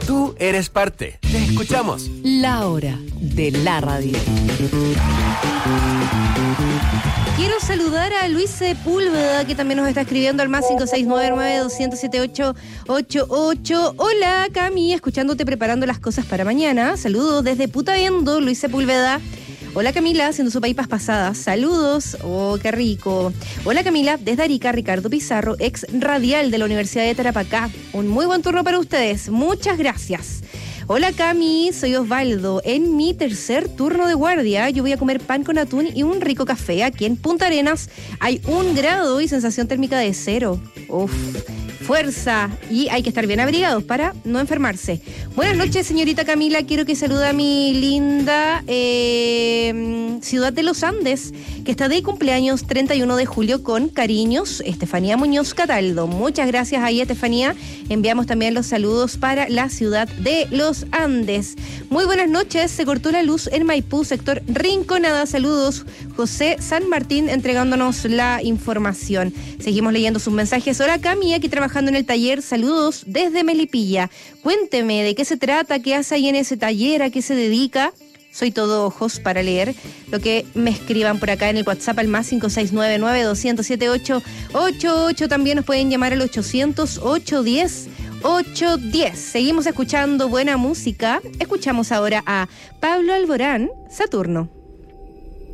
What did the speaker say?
Tú eres parte. Te escuchamos. La hora de la radio. Quiero saludar a Luis Sepúlveda, que también nos está escribiendo al más 569-207-888. Hola, Cami, escuchándote preparando las cosas para mañana. Saludos desde Putaviendo, Luis Sepúlveda. Hola, Camila, haciendo sopa y pas pasadas. Saludos. Oh, qué rico. Hola, Camila, desde Arica, Ricardo Pizarro, ex radial de la Universidad de Tarapacá. Un muy buen turno para ustedes. Muchas gracias. Hola, Cami, soy Osvaldo. En mi tercer turno de guardia, yo voy a comer pan con atún y un rico café. Aquí en Punta Arenas hay 1 grado y sensación térmica de 0. Uf, fuerza. Y hay que estar bien abrigados para no enfermarse. Buenas noches, señorita Camila. Quiero que salude a mi linda ciudad de los Andes, que está de cumpleaños 31 de julio con cariños, Estefanía Muñoz Cataldo. Muchas gracias ahí, Estefanía. Enviamos también los saludos para la ciudad de los Andes. Muy buenas noches. Se cortó la luz en Maipú, sector Rinconada. Saludos. José San Martín entregándonos la información. Seguimos leyendo sus mensajes. Hola, Cami, aquí trabajando en el taller. Saludos desde Melipilla. Cuénteme de qué se trata, qué hace ahí en ese taller, a qué se dedica. Soy todo ojos para leer lo que me escriban por acá en el WhatsApp al más 569-207-888. También nos pueden llamar al 800-810-810. Seguimos escuchando buena música. Escuchamos ahora a Pablo Alborán, Saturno.